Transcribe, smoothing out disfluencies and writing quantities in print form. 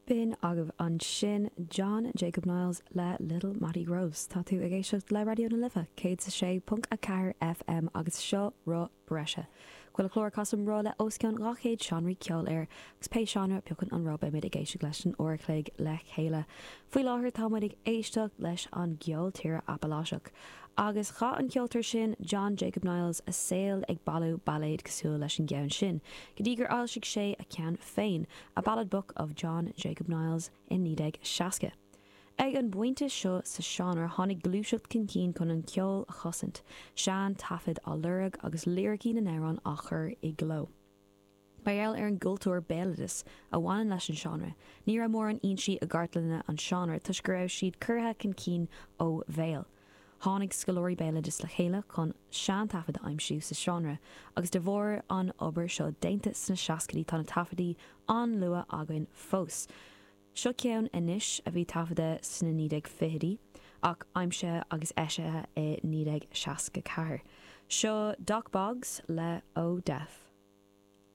Bin agah an sin John Jacob Niles le Little Matty Groves. Tá tú a géisiocht le radio na lifa, céad sa sé punt a cair FM agus seo rá breise. Cuil chlór cosam rá le osceán gachéad seanraí ceol agus pé seanra peocann an rob mid a géisiú leis an orchlaigh le chéile. Faoi láthair táid ag éisteach leis an geol tíre Appalaseach. Agus cha an ceoltar sin John Jacob Niles a saoil ag ballú ballaid cosúil leis an gceann sin. Godígur áilsigh sé a ceann féin, a ballad book of John Jacob Niles in nídeag seasca. Ag an buinte seo sa seanar tháinig glúiseacht cincín chun an ceol a chosint, sean tafid á lurag agus lyricí na nérán a chur i gló. Bail an gultúir béaladas a bhhain leis an seanra, ní ra mór an ionsaí a gartlanna an seanar tuis go raibh siad curtha cincín ó bhéal. Tháinig scolóirí béaladas le chéile chun sean tafid aimsiú sa seanra, agus de bhór an obair seo déanta sna seascaí tána tafadaí an lua againn fós. Seo ceann inis a bhí tafada sna nídeag fichidí, ach aimse agus eisithe i nídeag seasca ceathair. Seo Doc Boggs le Ó Death.